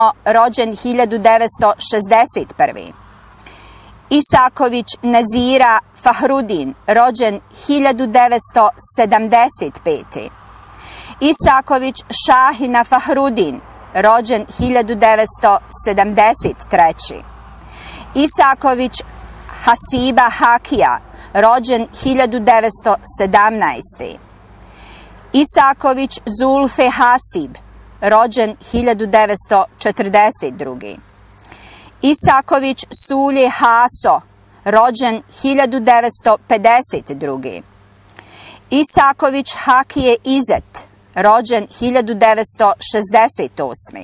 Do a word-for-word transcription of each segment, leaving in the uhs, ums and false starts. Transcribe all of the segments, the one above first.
rođen hiljadu devetsto šezdeset prve. Isaković Nazira Fahrudin, rođen hiljadu devetsto sedamdeset pete. Isaković Šahina Fahrudin, rođen hiljadu devetsto sedamdeset treće. Isaković Hasiba Hakija, rođen hiljadu devetsto sedamnaeste. Isaković Zulfe Hasib, rođen hiljadu devetsto četrdeset druge. Isaković Sulje Haso, rođen hiljadu devetsto pedeset druge. Isaković Hakije Izet, rođen hiljadu devetsto šezdeset osme.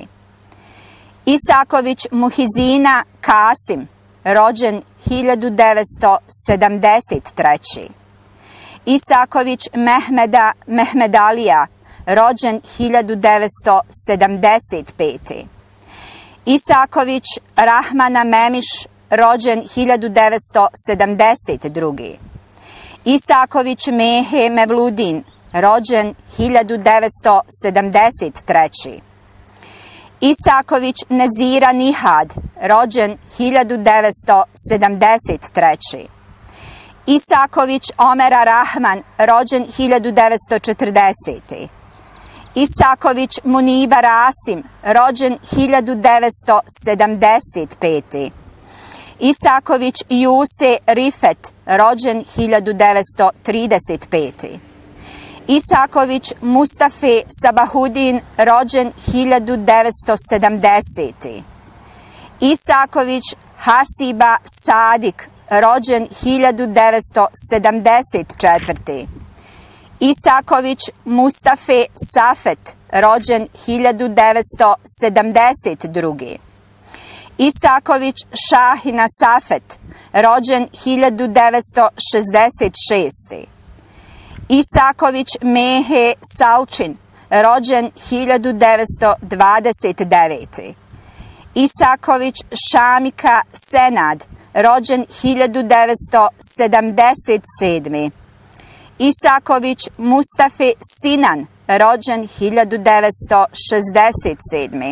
Isaković Muhizina Kasim, rođen hiljadu devetsto sedamdeset treće. Isaković Mehmeda Mehmedalija, rođen hiljadu devetsto sedamdeset pete. Isaković Rahmana Memiš, rođen hiljadu devetsto sedamdeset druge. Isaković Mehe Mevludin, rođen hiljadu devetsto sedamdeset treće. Isaković Nazira Nihad, rođen hiljadu devetsto sedamdeset treće. Isaković Omera Rahman, rođen hiljadu devetsto četrdesete. Isaković Muniba Rasim, rođen hiljadu devetsto sedamdeset pete. Isaković Juse Rifet, rođen hiljadu devetsto trideset pete. Isaković Mustafe Sabahudin, rođen hiljadu devetsto sedamdesete. Isaković Hasiba Sadik, rođen hiljadu devetsto sedamdeset četvrte. Isaković Mustafe Safet, rođen hiljadu devetsto sedamdeset druge. Isaković Šahina Safet, rođen hiljadu devetsto šezdeset šeste. Isaković Mehe Salčin, rođen hiljadu devetsto dvadeset devete. Isaković Šamika Senad, rođen hiljadu devetsto sedamdeset sedme. Isaković Mustafe Sinan, rođen hiljadu devetsto šezdeset sedme.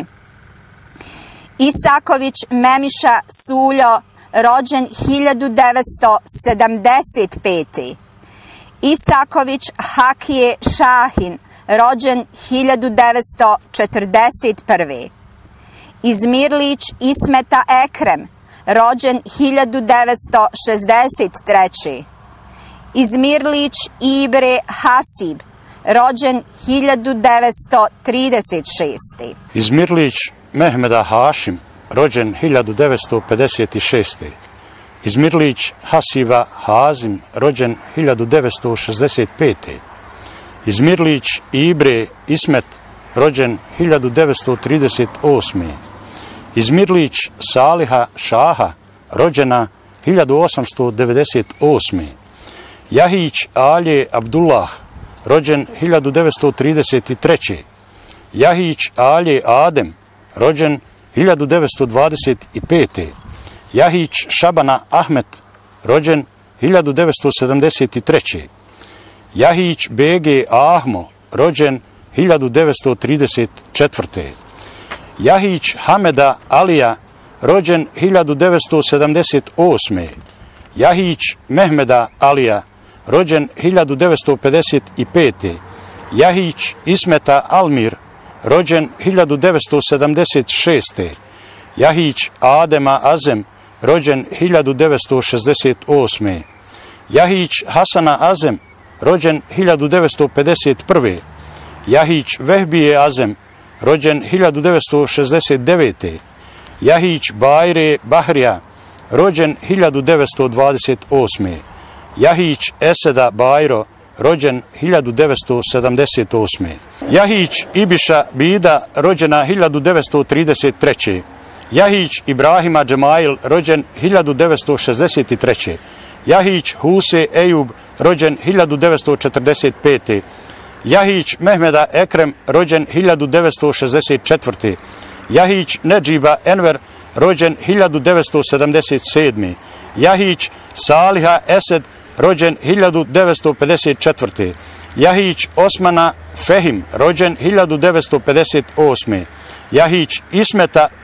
Isaković Memiša Suljo, rođen hiljadu devetsto sedamdeset pete. Isaković Hakije Šahin, rođen hiljadu devetsto četrdeset prve. Izmirlić Ismeta Ekrem, rođen hiljadu devetsto šezdeset treće. Izmirlić Ibre Hasib, rođen hiljadu devetsto trideset šeste. Izmirlić Mehmeda Hašim, rođen hiljadu devetsto pedeset šeste. Izmirlić Hasiba Hazim, rođen hiljadu devetsto šezdeset pete. Izmirlić Ibre Ismet, rođen hiljadu devetsto trideset osme. Izmirlić Saliha Šaha, rođena hiljadu osamsto devedeset osme. Jahić Alje Abdullah, rođen hiljadu devetsto trideset treće. Jahić Alje Adem, rođen hiljadu devetsto dvadeset pete. Jahić Šabana Ahmet, rođen hiljadu devetsto sedamdeset treće. Jahić Bege Ahmo, rođen hiljadu devetsto trideset četvrte. Jahić Hameda Alija, rođen hiljadu devetsto sedamdeset osme. Jahić Mehmeda Alija, rođen hiljadu devetsto pedeset pete. Jahić Ismeta Almir, rođen hiljadu devetsto sedamdeset šeste. Jahić Adema Azem, rođen hiljadu devetsto šezdeset osme. Jahić Hasana Azem, rođen hiljadu devetsto pedeset prve. Jahić Vehbije Azem, rođen hiljadu devetsto šezdeset devete. Jahić Bajre Bahrija, rođen hiljadu devetsto dvadeset osme. Jahić Eseda Bajro, rođen hiljadu devetsto sedamdeset osme. Jahić Ibiša Bida, rođena hiljadu devetsto trideset treće. Jahić Ibrahima Džemail, rođen hiljadu devetsto šezdeset treće. Jahić Huse Ejub, rođen hiljadu devetsto četrdeset pete. Jahić Mehmeda Ekrem, rođen hiljadu devetsto šezdeset četvrte. Jahić Nedžiba Enver, rođen hiljadu devetsto sedamdeset sedme. Jahić Saliha Esed, rođen hiljadu devetsto pedeset četvrte. Jahić Osmana Fehim, rođen hiljadu devetsto pedeset osme. Jahić Ismeta